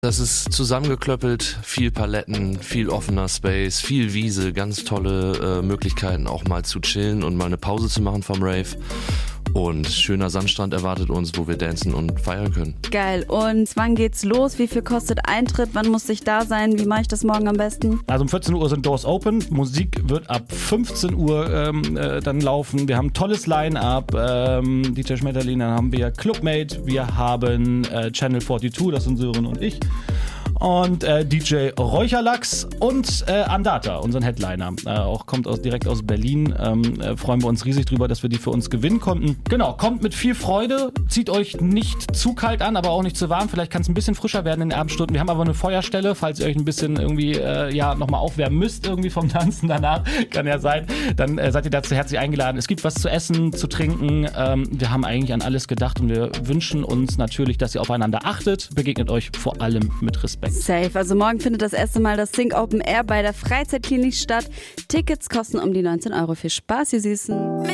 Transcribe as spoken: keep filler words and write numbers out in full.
Das ist zusammengeklöppelt, viel Paletten, viel offener Space, viel Wiese, ganz tolle äh, Möglichkeiten auch mal zu chillen und mal eine Pause zu machen vom Rave. Und schöner Sandstrand erwartet uns, wo wir dancen und feiern können. Geil. Und wann geht's los? Wie viel kostet Eintritt? Wann muss ich da sein? Wie mache ich das morgen am besten? Also um vierzehn Uhr sind Doors open. Musik wird ab fünfzehn Uhr ähm, äh, dann laufen. Wir haben ein tolles Line-Up. Ähm, D J Schmetterling, dann haben wir Clubmate. Wir haben äh, Channel zweiundvierzig, das sind Sören und ich. Und äh, D J Räucherlachs und äh, Andata, unseren Headliner. Äh, auch kommt aus, direkt aus Berlin. Ähm, äh, freuen wir uns riesig drüber, dass wir die für uns gewinnen konnten. Genau, kommt mit viel Freude. Zieht euch nicht zu kalt an, aber auch nicht zu warm. Vielleicht kann es ein bisschen frischer werden in den Abendstunden. Wir haben aber eine Feuerstelle, falls ihr euch ein bisschen irgendwie äh, ja, nochmal aufwärmen müsst irgendwie vom Tanzen danach. Kann ja sein. Dann äh, seid ihr dazu herzlich eingeladen. Es gibt was zu essen, zu trinken. Ähm, wir haben eigentlich an alles gedacht und wir wünschen uns natürlich, dass ihr aufeinander achtet. Begegnet euch vor allem mit Respekt. Safe. Also morgen findet das erste Mal das Sync Open Air bei der Freizeitklinik statt. Tickets kosten um die neunzehn Euro. Viel Spaß, ihr Süßen.